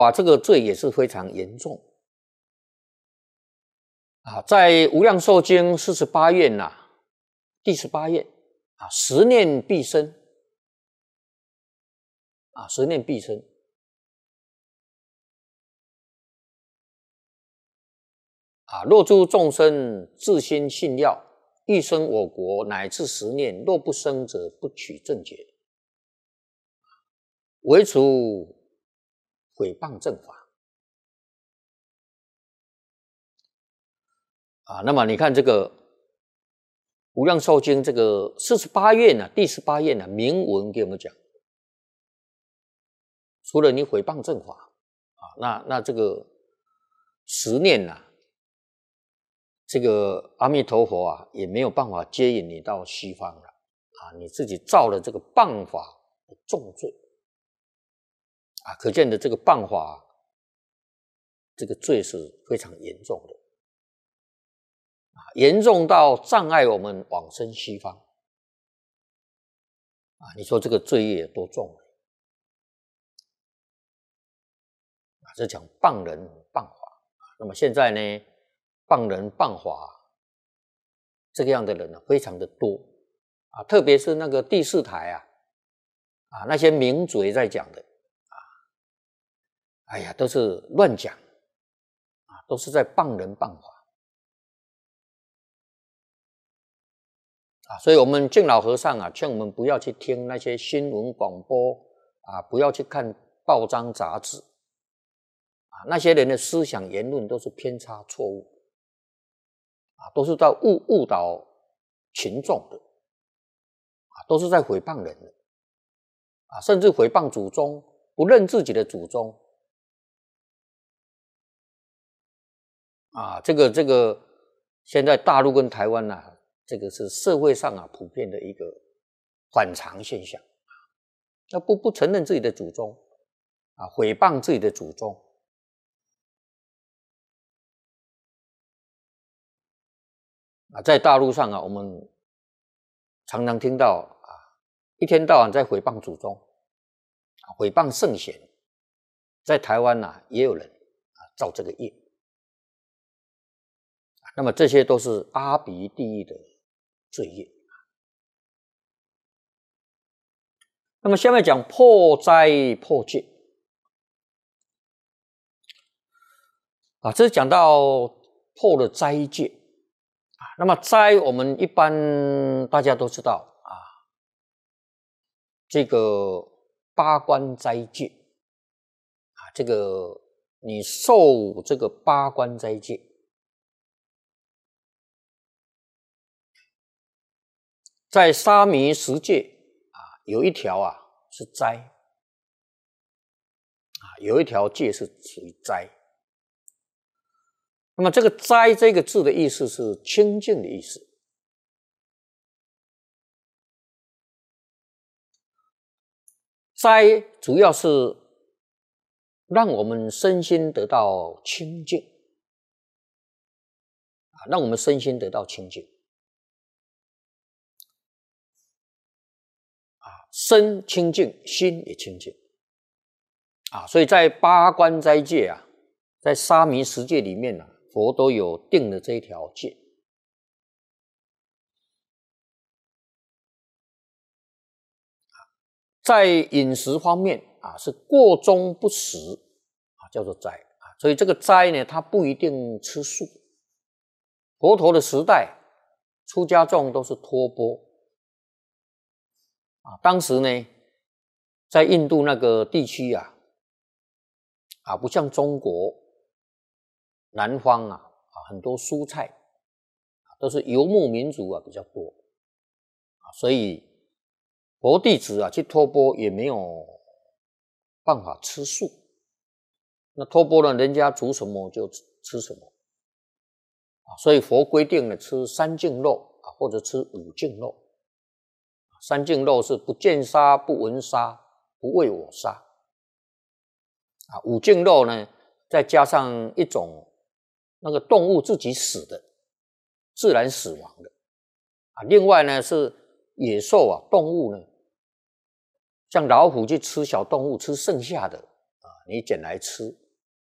这个罪也是非常严重啊。在《无量寿经》48愿第18愿10念必生10念必生若诸众生自心信要，欲生我国，乃至10念，若不生者，不取正觉。唯除毁谤正法那么你看这个《无量寿经》这个48愿第18愿明文给我们讲，除了你毁谤正法那这个10念这个阿弥陀佛也没有办法接引你到西方了你自己造了这个谤法的重罪可见的这个谤法这个罪是非常严重的严重到障碍我们往生西方你说这个罪业有多重这讲谤人谤法那么现在呢谤人谤法这个样的人非常的多特别是那个第4台那些名嘴在讲的哎呀都是乱讲都是在谤人谤法所以我们敬老和尚劝我们不要去听那些新闻广播不要去看报章杂志那些人的思想言论都是偏差错误都是在误导群众的都是在毁谤人的甚至毁谤祖宗，不认自己的祖宗这个现在大陆跟台湾这个是社会上普遍的一个反常现象不承认自己的祖宗毁谤自己的祖宗在大陆上我们常常听到一天到晚在毁谤祖宗毁谤圣贤，在台湾也有人造这个业那么这些都是阿鼻地狱的罪业那么下面讲破灾破戒这是讲到破了灾戒那么灾我们一般大家都知道这个八关斋戒这个你受这个八关斋戒在沙弥十戒有一条是斋有一条戒是属于斋那么这个斋这个字的意思是清净的意思斋主要是让我们身心得到清净让我们身心得到清净身清净心也清净所以在八关斋戒在沙弥十戒里面佛都有定了这一条戒在饮食方面是过中不食叫做斋所以这个斋呢它不一定吃素佛陀的时代出家众都是托钵当时呢在印度那个地区不像中国南方很多蔬菜都是游牧民族比较多所以佛弟子去托钵也没有办法吃素那托钵呢人家煮什么就吃什么所以佛规定了吃三净肉或者吃五净肉三净肉是不见杀不闻杀不为我杀五净肉呢再加上一种那个动物自己死的自然死亡的另外呢是野兽动物呢像老虎去吃小动物吃剩下的你捡来吃